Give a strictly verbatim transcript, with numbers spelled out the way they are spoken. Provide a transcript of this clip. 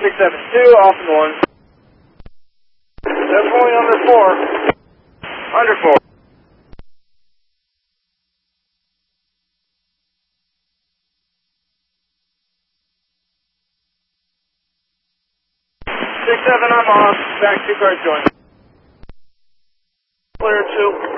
six seven two, off and one. Seven point under four. Under four. Six seven, I'm off. Back two cars join. Clear two.